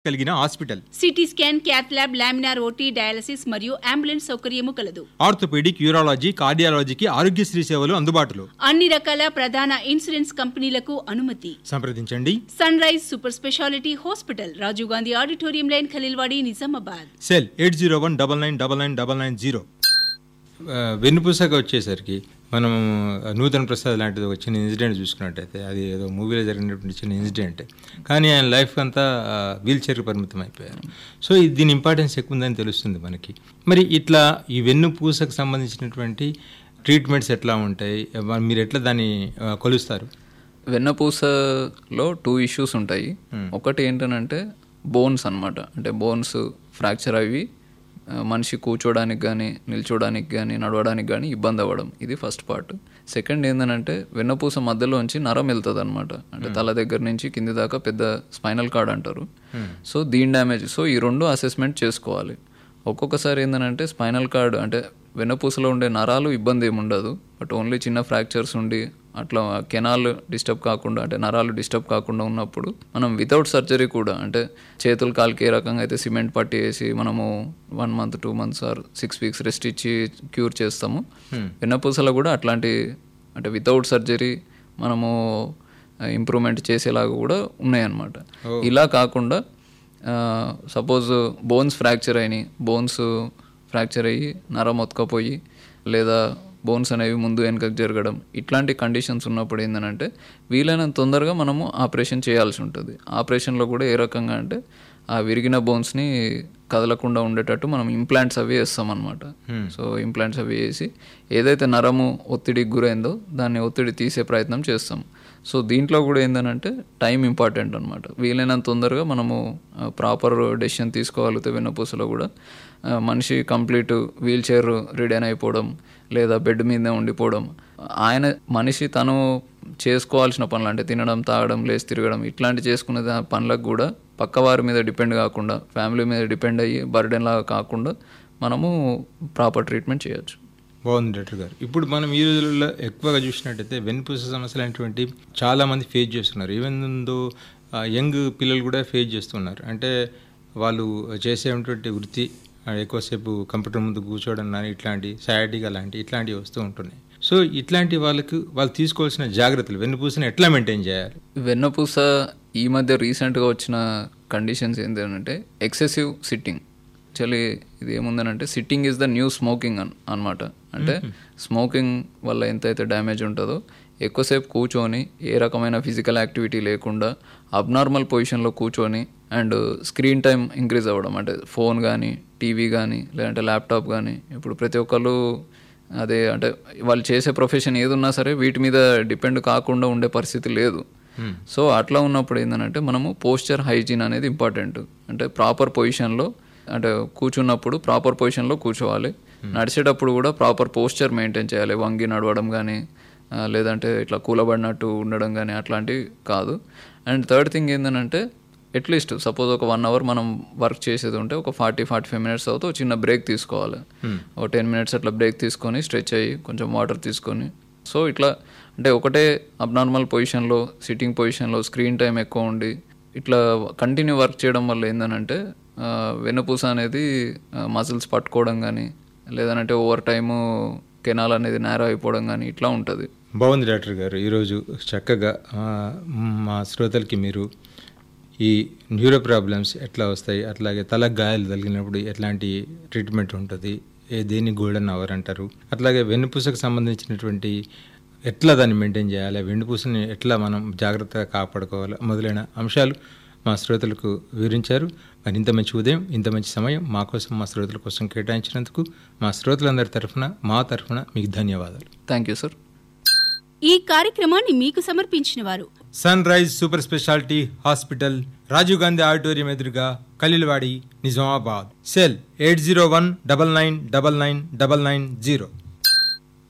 కలిగిన hospital. CT scan, cath lab, laminar OT, dialysis మరియు ambulance సౌకర్యము కలదు. ఆర్థోపెడిక్, యూరాలజీ, కార్డియాలజీకి ఆరోగ్యశ్రీ సేవలు అందుబాటులో. అన్ని రకాల ప్రధాన ఇన్సూరెన్స్ కంపెనీలకు అనుమతి. సంప్రదించండి. Sun rise super speciality hospital, Rajiv Gandhi auditorium line, Khaleelwadi, Nizamabad. Cell 8019999990. వెన్నుపూసగా వచ్చేసరికి మనం నూతన్ ప్రసాద్ లాంటిది ఒక చిన్న ఇన్సిడెంట్ చూసుకున్నట్టయితే అది ఏదో మూవీలో జరిగినటువంటి చిన్న ఇన్సిడెంట్, కానీ ఆయన లైఫ్ అంతా వీల్ చైర్కి పరిమితం అయిపోయారు. సో దీని ఇంపార్టెన్స్ ఎక్కువ ఉందని తెలుస్తుంది మనకి. మరి ఇట్లా ఈ వెన్నుపూసకు సంబంధించినటువంటి ట్రీట్మెంట్స్ ఎట్లా ఉంటాయి, మీరు ఎట్లా దాన్ని కొలుస్తారు? వెన్నపూసలో 2 ఇష్యూస్ ఉంటాయి. ఒకటి ఏంటంటే బోన్స్ అన్నమాట. అంటే బోన్స్ ఫ్రాక్చర్ అవి మనిషి కూర్చోడానికి కానీ, నిల్చోడానికి కానీ, నడవడానికి కానీ ఇబ్బంది అవ్వడం, ఇది ఫస్ట్ పార్ట్. సెకండ్ ఏంటంటే వెన్నపూస మధ్యలోంచి నరం వెళ్తుంది అనమాట. అంటే తల దగ్గర నుంచి కింది దాకా పెద్ద స్పైనల్ కార్డ్ అంటారు. సో దీని డ్యామేజ్. సో ఈ 2 అసెస్మెంట్ చేసుకోవాలి. ఒక్కొక్కసారి ఏంటంటే స్పైనల్ కార్డ్ అంటే వెన్నపూసలో ఉండే నరాలు ఇబ్బంది ఏమి ఉండదు, బట్ ఓన్లీ చిన్న ఫ్రాక్చర్స్ ఉండి అట్లా కెనాల్ డిస్టర్బ్ కాకుండా, అంటే నరాలు డిస్టర్బ్ కాకుండా ఉన్నప్పుడు మనం వితౌట్ సర్జరీ కూడా, అంటే చేతులు కాలుకి ఏ రకంగా అయితే సిమెంట్ పట్టి వేసి మనము 1 month 2 months are 6 weeks rest ఇచ్చి క్యూర్ చేస్తాము, వెన్నపూసలో కూడా అట్లాంటి అంటే వితౌట్ సర్జరీ మనము ఇంప్రూవ్మెంట్ చేసేలాగా కూడా ఉన్నాయన్నమాట. ఇలా కాకుండా సపోజ్ బోన్స్ ఫ్రాక్చర్ అయ్యి నరం మొత్తుకపోయి లేదా బోన్స్ అనేవి ముందు వెనకకు జరగడం, ఇట్లాంటి కండిషన్స్ ఉన్నప్పుడు ఏంటంటే వీలైనంత తొందరగా మనము ఆపరేషన్ చేయాల్సి ఉంటుంది. ఆపరేషన్లో కూడా ఏ రకంగా అంటే ఆ విరిగిన బోన్స్ని కదలకుండా ఉండేటట్టు మనం ఇంప్లాంట్స్ అవి వేస్తామన్నమాట. సో ఇంప్లాంట్స్ అవి వేసి ఏదైతే నరము ఒత్తిడికి గురైందో దాన్ని ఒత్తిడి తీసే ప్రయత్నం చేస్తాం. సో దీంట్లో కూడా ఏంటంటే టైం ఇంపార్టెంట్ అనమాట. వీలైనంత తొందరగా మనము ప్రాపర్ డెసిషన్ తీసుకోగలిగితే వెన్నపూసలో కూడా మనిషి కంప్లీట్ వీల్ చైర్ రిడైన్ అయిపోవడం లేదా బెడ్ మీదే ఉండిపోవడం, మనిషి తను చేసుకోవాల్సిన పనులు అంటే తినడం, తాగడం, లేచి తిరగడం ఇట్లాంటి చేసుకునే పనులకు కూడా పక్కవారి మీద డిపెండ్ కాకుండా, ఫ్యామిలీ మీద డిపెండ్ అయ్యి బర్డెన్ లాగా కాకుండా మనము ప్రాపర్ ట్రీట్మెంట్ చేయొచ్చు. బాగుంది డాక్టర్ గారు. ఇప్పుడు మనం ఈ రోజుల్లో ఎక్కువగా చూసినట్టయితే వెన్నుపూస సమస్యలు అనేటువంటి చాలామంది ఫేస్ చేస్తున్నారు. ఈవెన్ దో యంగ్ పిల్లలు కూడా ఫేస్ చేస్తున్నారు. అంటే వాళ్ళు చేసేటువంటి వృత్తి ఎక్కువసేపు కంప్యూటర్ ముందు కూర్చోవడం కానీ ఇట్లాంటి సయాటిగా ఇట్లాంటివి వస్తూ ఉంటున్నాయి. సో ఇట్లాంటి వాళ్ళు తీసుకోవాల్సిన జాగ్రత్తలు, వెన్నుపూసని ఎట్లా మెయింటైన్ చేయాలి? వెన్నుపూస ఈ మధ్య రీసెంట్గా వచ్చిన కండిషన్స్ ఏంటంటే ఎక్సెసివ్ సిట్టింగ్. యాక్చువల్లీ ఇది ఏముందనంటే sitting is the new smoking అనమాట. అంటే స్మోకింగ్ వల్ల ఎంతైతే డ్యామేజ్ ఉంటుందో, ఎక్కువసేపు కూర్చొని ఏ రకమైన ఫిజికల్ యాక్టివిటీ లేకుండా అబ్నార్మల్ పొజిషన్లో కూర్చొని అండ్ స్క్రీన్ టైం ఇంక్రీజ్ అవ్వడం, అంటే ఫోన్ కానీ, టీవీ కానీ, లేదంటే ల్యాప్టాప్ కానీ, ఇప్పుడు ప్రతి ఒక్కళ్ళు అదే అంటే వాళ్ళు చేసే ప్రొఫెషన్ ఏదున్నా సరే వీటి మీద డిపెండ్ కాకుండా ఉండే పరిస్థితి లేదు. సో అట్లా ఉన్నప్పుడు ఏంటంటే మనము పోస్చర్ హైజీన్ అనేది ఇంపార్టెంట్. అంటే ప్రాపర్ పొజిషన్లో, అంటే కూర్చున్నప్పుడు ప్రాపర్ పొజిషన్లో కూర్చోవాలి, నడిచేటప్పుడు కూడా ప్రాపర్ పోస్చర్ మెయింటైన్ చేయాలి, వంగి నడవడం కానీ లేదంటే ఇట్లా కూలబడినట్టు ఉండడం కానీ అట్లాంటివి కాదు. అండ్ థర్డ్ థింగ్ ఏంటంటే అట్లీస్ట్ సపోజ్ ఒక 1 hour మనం వర్క్ చేసేది ఉంటే ఒక 40-45 minutes అవుతూ చిన్న బ్రేక్ తీసుకోవాలి. ఒక 10 minutes అట్లా బ్రేక్ తీసుకొని స్ట్రెచ్ అయ్యి కొంచెం వాటర్ తీసుకొని, సో ఇట్లా అంటే ఒకటే అబ్నార్మల్ పొజిషన్లో, సిట్టింగ్ పొజిషన్లో స్క్రీన్ టైం ఎక్కువ ఉండి ఇట్లా కంటిన్యూ వర్క్ చేయడం వల్ల ఏంటంటే వెన్నుపూస అనేది మజిల్స్ పట్టుకోవడం కానీ లేదంటే ఓవర్ టైము కెనాల్ అనేది నేరో అయిపోవడం కానీ ఇట్లా ఉంటుంది. బాగుంది డాక్టర్ గారు. ఈరోజు చక్కగా మా శ్రోతలకి మీరు ఈ న్యూరో ప్రాబ్లమ్స్ ఎట్లా వస్తాయి, అట్లాగే తలకు గాయాలు తగిలినప్పుడు ఎట్లాంటి ట్రీట్మెంట్ ఉంటుంది, దేన్ని గోల్డెన్ అవర్ అంటారు, అట్లాగే వెన్నుపూసకు సంబంధించినటువంటి ఎట్లా దాన్ని మెయింటైన్ చేయాలి, వెన్నుపూసని ఎట్లా మనం జాగ్రత్తగా కాపాడుకోవాలి మొదలైన అంశాలు మా శ్రోతలకు వివరించారు. మరి ఇంత మంచి ఉదయం, ఇంత మంచి సమయం మా కోసం, మా శ్రోతల కోసం కేటాయించినందుకు మా శ్రోతలందరి తరఫున, మా తరఫున మీకు ధన్యవాదాలు. Thank you sir. ఈ కార్యక్రమాన్ని మీకు సమర్పించిన వారు sun rise super speciality hospital, Rajiv Gandhi auditorium ఎదురుగా, ఖలీల్వాడి, నిజామాబాద్. సెల్ 8019999990.